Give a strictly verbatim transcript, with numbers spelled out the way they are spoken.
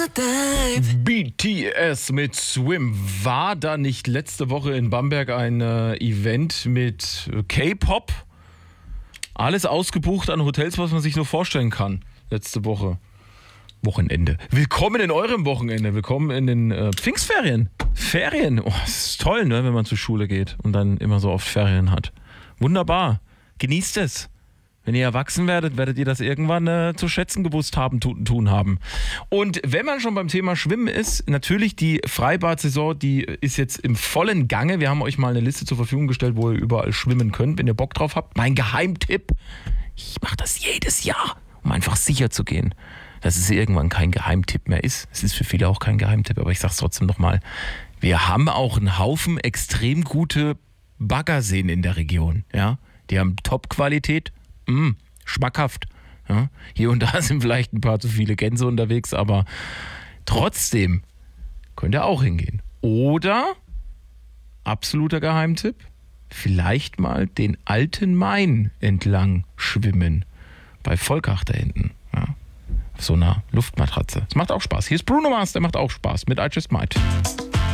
B T S mit Swim. War da nicht letzte Woche in Bamberg ein äh, Event mit K-Pop? Alles ausgebucht an Hotels, was man sich nur vorstellen kann. Letzte Woche. Wochenende. Willkommen in eurem Wochenende. Willkommen in den äh, Pfingstferien. Ferien. Oh, das ist toll, ne, wenn man zur Schule geht und dann immer so oft Ferien hat. Wunderbar. Genießt es. Wenn ihr erwachsen werdet, werdet ihr das irgendwann äh, zu schätzen gewusst haben, tun, tun haben. Und wenn man schon beim Thema Schwimmen ist, natürlich die Freibad-Saison, die ist jetzt im vollen Gange. Wir haben euch mal eine Liste zur Verfügung gestellt, wo ihr überall schwimmen könnt, wenn ihr Bock drauf habt. Mein Geheimtipp, ich mache das jedes Jahr, um einfach sicher zu gehen, dass es irgendwann kein Geheimtipp mehr ist. Es ist für viele auch kein Geheimtipp, aber ich sag's trotzdem nochmal. Wir haben auch einen Haufen extrem gute Baggerseen in der Region. Ja? Die haben Top-Qualität. Mmh, schmackhaft. Ja, hier und da sind vielleicht ein paar zu viele Gänse unterwegs, aber trotzdem könnt ihr auch hingehen. Oder, absoluter Geheimtipp, vielleicht mal den alten Main entlang schwimmen. Bei Volkach da hinten. Ja, auf so einer Luftmatratze. Das macht auch Spaß. Hier ist Bruno Mars, der macht auch Spaß mit I Just Might.